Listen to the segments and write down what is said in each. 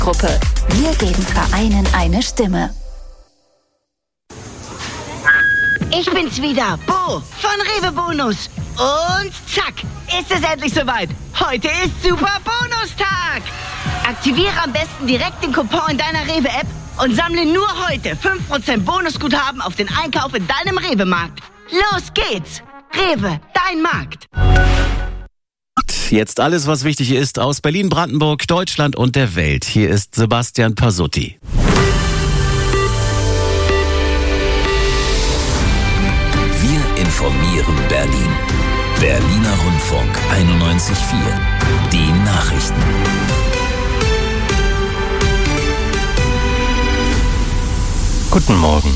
Gruppe. Wir geben Vereinen eine Stimme. Ich bin's wieder, Bo von Rewe Bonus. Und zack, ist es endlich soweit. Heute ist Super Bonustag. Aktiviere am besten direkt den Coupon in deiner Rewe-App und sammle nur heute 5% Bonusguthaben auf den Einkauf in deinem Rewe-Markt. Los geht's. Rewe, dein Markt. Jetzt alles, was wichtig ist aus Berlin, Brandenburg, Deutschland und der Welt. Hier ist Sebastian Pasutti. Wir informieren Berlin. Berliner Rundfunk 91.4. Die Nachrichten. Guten Morgen.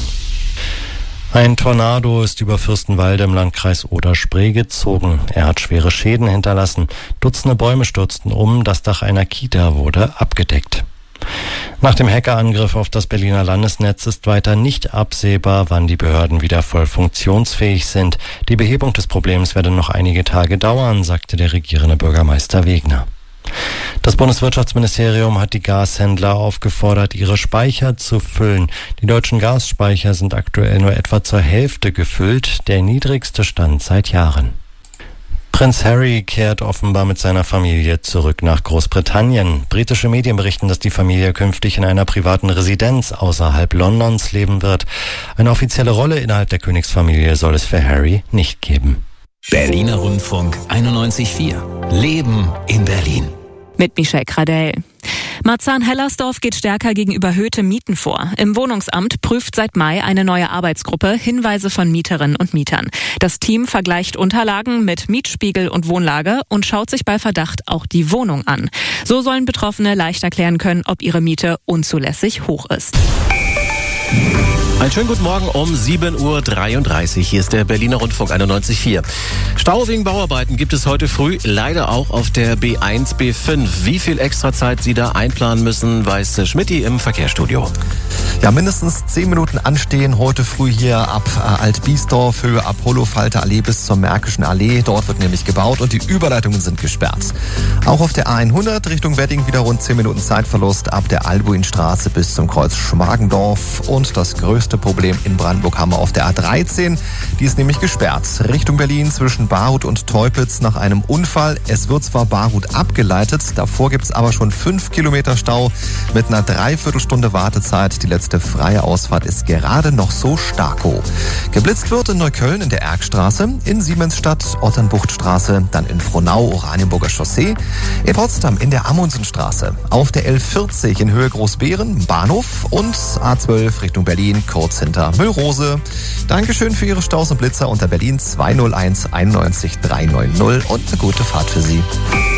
Ein Tornado ist über Fürstenwalde im Landkreis Oder-Spree gezogen. Er hat schwere Schäden hinterlassen. Dutzende Bäume stürzten um, das Dach einer Kita wurde abgedeckt. Nach dem Hackerangriff auf das Berliner Landesnetz ist weiter nicht absehbar, wann die Behörden wieder voll funktionsfähig sind. Die Behebung des Problems werde noch einige Tage dauern, sagte der regierende Bürgermeister Wegner. Das Bundeswirtschaftsministerium hat die Gashändler aufgefordert, ihre Speicher zu füllen. Die deutschen Gasspeicher sind aktuell nur etwa zur Hälfte gefüllt, der niedrigste Stand seit Jahren. Prinz Harry kehrt offenbar mit seiner Familie zurück nach Großbritannien. Britische Medien berichten, dass die Familie künftig in einer privaten Residenz außerhalb Londons leben wird. Eine offizielle Rolle innerhalb der Königsfamilie soll es für Harry nicht geben. Berliner Rundfunk 91.4. Leben in Berlin. Mit Michelle Kradell. Marzahn-Hellersdorf geht stärker gegen überhöhte Mieten vor. Im Wohnungsamt prüft seit Mai eine neue Arbeitsgruppe Hinweise von Mieterinnen und Mietern. Das Team vergleicht Unterlagen mit Mietspiegel und Wohnlage und schaut sich bei Verdacht auch die Wohnung an. So sollen Betroffene leicht erklären können, ob ihre Miete unzulässig hoch ist. Einen schönen guten Morgen um 7.33 Uhr. Hier ist der Berliner Rundfunk 91.4. Stau wegen Bauarbeiten gibt es heute früh, leider auch auf der B1, B5. Wie viel Extrazeit Sie da einplanen müssen, weiß Schmidti im Verkehrsstudio. Ja, mindestens 10 Minuten anstehen heute früh hier ab Alt-Biesdorf, Höhe Apollo-Falter-Allee bis zur Märkischen Allee. Dort wird nämlich gebaut und die Überleitungen sind gesperrt. Auch auf der A100 Richtung Wedding wieder rund 10 Minuten Zeitverlust ab der Albuinstraße bis zum Kreuz Schmargendorf. Und das größte Problem in Brandenburg haben wir auf der A13. Die ist nämlich gesperrt. Richtung Berlin zwischen Barhut und Teupitz nach einem Unfall. Es wird zwar Barhut abgeleitet, davor gibt es aber schon 5 Kilometer Stau mit einer Dreiviertelstunde Wartezeit. Die letzte freie Ausfahrt ist gerade noch so starko. Geblitzt wird in Neukölln in der Erkstraße, in Siemensstadt, Otternbuchtstraße, dann in Frohnau, Oranienburger Chaussee, in Potsdam in der Amundsenstraße, auf der L40 in Höhe Großbeeren, Bahnhof und A12 Richtung Berlin, kurz hinter Müllrose. Dankeschön für Ihre Staus und Blitzer unter Berlin 201 91 390 und eine gute Fahrt für Sie.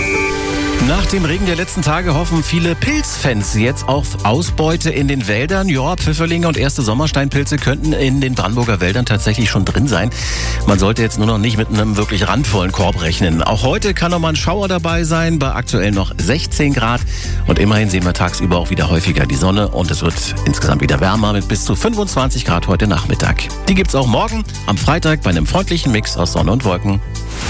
Nach dem Regen der letzten Tage hoffen viele Pilzfans jetzt auf Ausbeute in den Wäldern. Ja, Pfifferlinge und erste Sommersteinpilze könnten in den Brandenburger Wäldern tatsächlich schon drin sein. Man sollte jetzt nur noch nicht mit einem wirklich randvollen Korb rechnen. Auch heute kann noch mal ein Schauer dabei sein, bei aktuell noch 16 Grad. Und immerhin sehen wir tagsüber auch wieder häufiger die Sonne. Und es wird insgesamt wieder wärmer mit bis zu 25 Grad heute Nachmittag. Die gibt's auch morgen am Freitag bei einem freundlichen Mix aus Sonne und Wolken.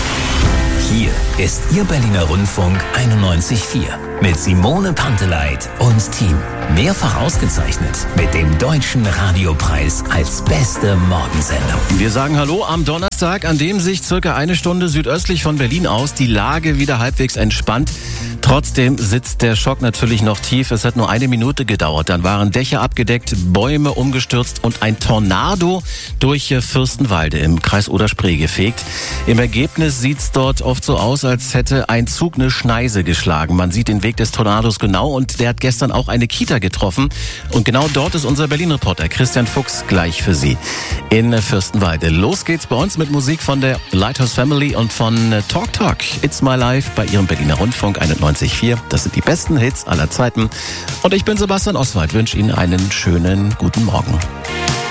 Hier ist Ihr Berliner Rundfunk 91.4 mit Simone Panteleit und Team. Mehrfach ausgezeichnet mit dem Deutschen Radiopreis als beste Morgensendung. Wir sagen Hallo am Donnerstag, an dem sich circa eine Stunde südöstlich von Berlin aus die Lage wieder halbwegs entspannt. Trotzdem sitzt der Schock natürlich noch tief. Es hat nur 1 Minute gedauert. Dann waren Dächer abgedeckt, Bäume umgestürzt und ein Tornado durch Fürstenwalde im Kreis Oder-Spree gefegt. Im Ergebnis sieht's dort oft so aus, als hätte ein Zug eine Schneise geschlagen. Man sieht den Weg des Tornados genau und der hat gestern auch eine Kita getroffen. Und genau dort ist unser Berlin-Reporter Christian Fuchs gleich für Sie in Fürstenwalde. Los geht's bei uns mit Musik von der Lighthouse Family und von Talk Talk. It's My Life bei Ihrem Berliner Rundfunk 91.4. Das sind die besten Hits aller Zeiten. Und ich bin Sebastian Oswald, wünsche Ihnen einen schönen guten Morgen.